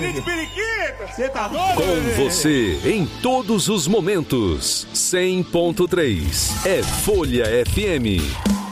de periquita. Você tá doido? Com você em todos os momentos. 100.3 é Folha FM.